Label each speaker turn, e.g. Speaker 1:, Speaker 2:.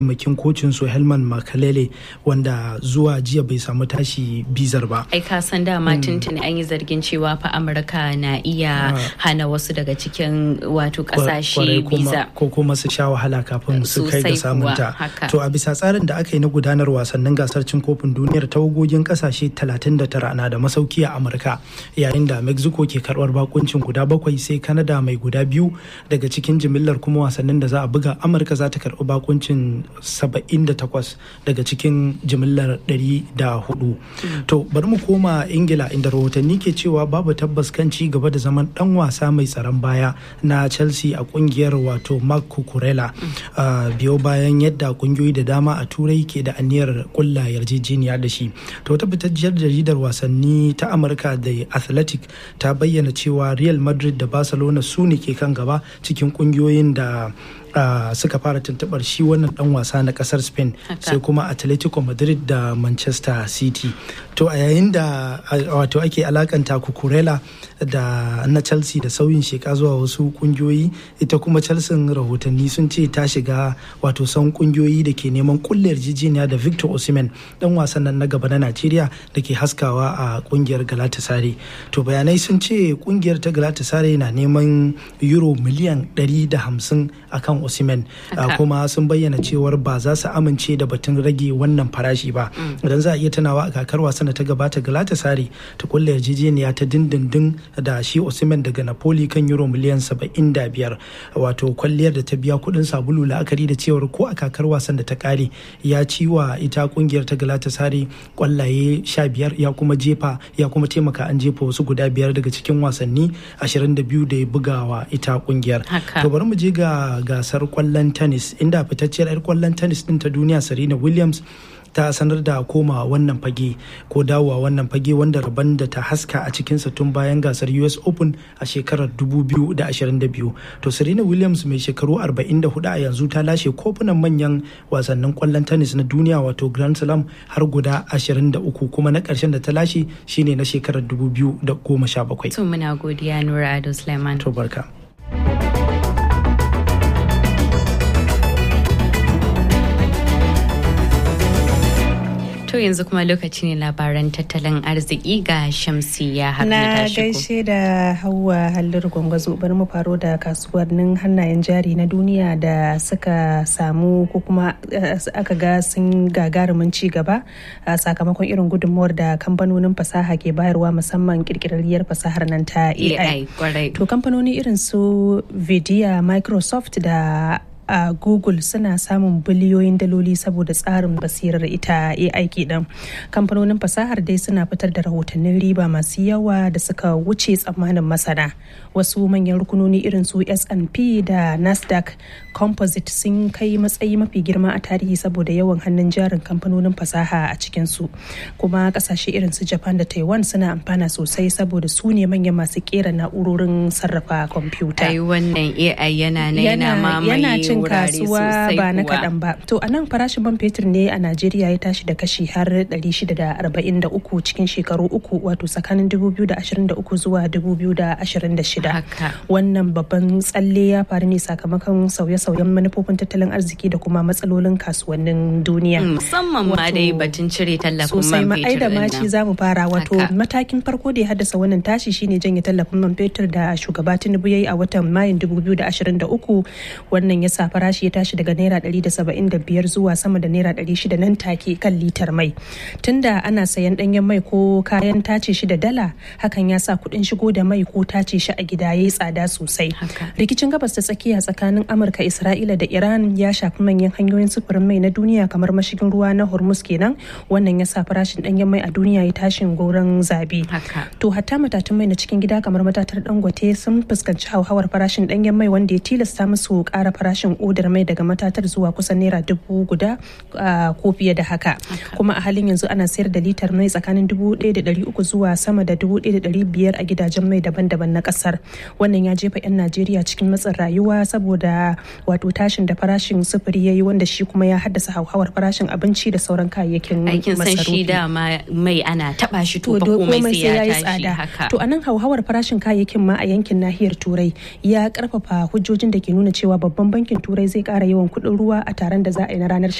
Speaker 1: makin kocin su Helman Makalele wanda zuwa jiya bai samu tashi bizar ba.
Speaker 2: Ai ka san dama tuntuni an yi zargin cewa fa Amurka na iya hana wasu daga cikin wato kasashe biza
Speaker 1: ko kuma su sha wahala kafin su kai ga samunta. To a bisa tsarin da aka yi na gudanar wasannin gasar cin kofin duniyar tawagogin kasashe 39 na da masauki a Amurka, yayin da Mexico ke karbar bakuncin guda 7 sai Canada mai guda 2 daga cikin jimillar kuma wasannin da za a buga. Amurka za ta karbi bakuncin 78 daga cikin jimillar 104. To bari mu koma Ingila inda rahotanni ke cewa babu tabbas kan ci gaba da zaman dan wasa mai tsaron baya na Chelsea a kungiyar wato Marc Cucurella biyo bayan yadda kungiyoyi da dama a Turai ke da aniyar kulla yarjejeniya da shi. To wata fitacciyar jaridar wasanni ta Amurka da Athletic ta bayyana cewa Real Madrid da Barcelona su ne ke kan gaba cikin kungiyoyin da suka fara tuntubar shi wannan dan wasa na kasar Spain, sai kuma Atletico Madrid da Manchester City. To a yayin da wato ake alakanta Cucurella da na Chelsea da sauyin sheka zuwa wasu kungiyoyi, ita kuma Chelsea rahotanni sun ce ta shiga wato son kungiyoyi da ke neman kullayar yarjejeniya da Victor Osimhen, dan wasan nan na gaba na Najeriya da ke haskawa a kungiyar Galatasaray. To bayanai sun ce kungiyar ta Galatasaray na neman euro miliyan 150 akan Osimhen, kuma sun bayyana cewar ba za su amince da batun rage wannan farashi ba. Idan za a iya tunawa a kakar wasan da ta gabata Galatasaray ta kulle yarjejeniya ta dindindin da shi Osimhen daga Napoli kan euro miliyan 75, wato kwalliyar da ta biya kudin sabulu, la'akari da cewar ko a kakar wasan da ta kare ya ci wa ita kungiyar ta Galatasaray kwallaye 15, ya kuma taimaka an jefa wasu guda 5 daga cikin wasanni 22 da ya bugawa ita kungiyar. To bari mu je ga gasar kwallon tennis inda fitacciyar 'yar kwallon tennis din ta duniya Serena Williams ta sanar da koma wannan fage ko dawowa wannan fage wanda rabon da ta haska a cikinsa tun bayan gasar US Open a shekarar 2022. To Serena Williams mai shekaru 44 a yanzu ta lashe kofunan manyan wasannin kwallon tennis na duniya wato Grand Slam har guda 23, kuma na ƙarshen da ta lashe shine na shekarar 2017.
Speaker 2: To muna godiya Nura Ado Suleiman.
Speaker 1: To barka.
Speaker 2: To yanzu kuma lokaci ne labaran tattalin arziki ga Shamsiyya Haruna ta shigo.
Speaker 3: Na gaishe da Hauwa Halliru Gwangwazo. Bari mu faro da kasuwannin hannayen jari na duniya da suka samu ko kuma aka ga sun gagarumin ci gaba sakamakon irin gudunmuwar da kamfanonin fasaha ke bayarwa, musamman kirkirarriyar fasahar nan ta AI. To kamfanoni irin su Nvidia, Microsoft da Google suna samun biliyoyin daloli saboda tsarin basirar ita AI kenan. Kamfanonin fasahar dai suna fitar da rahotannin riba masu yawa da suka wuce tsammanin masana. Wasu manyan rukunoni irin su S&P da Nasdaq Composite sun kai matsayi mafi girma a tarihi saboda yawan hannun jarin kamfanonin fasaha a cikinsu. Kuma kasashe irin su Japan da Taiwan suna amfana sosai saboda su ne manyan masu kera na'urorin sarrafa kwamfuta.
Speaker 2: Ai wannan AI yana mamaye
Speaker 3: cin kasuwa ba na kaɗan ba. To a nan farashin man fetur ne a Najeriya ya tashi da kashi har 643 cikin shekaru uku, wato tsakanin 2023 zuwa 2026. Wannan babban tsalle ya faru ne sakamakon sauye-sauyen manufofin tattalin arziki da kuma matsalolin kasuwannin duniya.
Speaker 2: Musamman ma dai batun cire tallafin man fetur.
Speaker 3: Sosai ma ai da maci za mu fara, wato matakin farko da ya haddasa wannan tashi shine janye tallafin man fetur da shugaba Tinubu yayi a watan Mayun 2023. Wannan ya sa farashi ya tashi daga naira 175 zuwa sama da naira 600 nan take kan litar mai. Tunda ana sayan danyen mai ko kayan tace shi da dala, hakan ya sa kuɗin shigo da mai ko tace shi a gida yayi tsada sosai. Rikicin gabas ta tsakiya tsakanin Amurka, Isra'ila da Iran ya shafi manyan hanyoyin sufurin mai na duniya kamar mashigin ruwa na Hormuz kenan. Wannan ya sa farashin danyen mai a duniya ya tashin goron zabi. To hatta matatun mai na cikin gida kamar matatar Dangote sun fuskanci hauhawar farashin danyen mai wanda ya tilasta musu ƙara farashin odar mai daga matatar zuwa kusan naira 1,000 ko fiye da haka. Kuma a halin yanzu ana sayar da litar mai tsakanin 1,300 zuwa sama da 1,500 a gidajen mai daban-daban na kasar. Wannan ya jefa 'yan Najeriya cikin matsin rayuwa saboda wato tashin da farashin sufuri ya yi, wanda shi kuma ya haddasa hauhawar farashin abinci da sauran kayayyakin masarufi.
Speaker 2: Aikin san shi dama mai ana taba shi to komai sai ya tashi haka.
Speaker 3: To anan hauhawar farashin kayayyakin ma a yankin nahiyar Turai ya karfafa hujjojin da ke nuna cewa babban bankin turai zai kara yawan kuɗin ruwa a taron da za a yi na ranar